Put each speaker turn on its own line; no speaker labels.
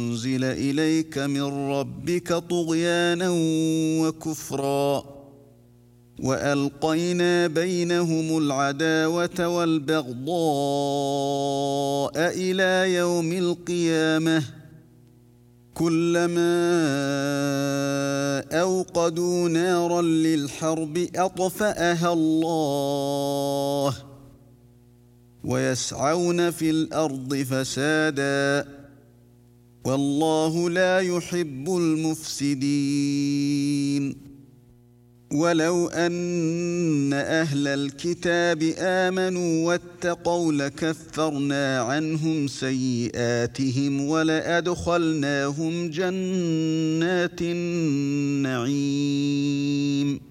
أنزل إليك من ربك طغيانا وكفرا وألقينا بينهم العداوة والبغضاء إلى يوم القيامة كلما أوقدوا نارا للحرب أطفأها الله ويسعون في الأرض فسادا والله لا يحب المفسدين ولو أن أهل الكتاب آمنوا واتقوا لكفرنا عنهم سيئاتهم ولأدخلناهم جنات النعيم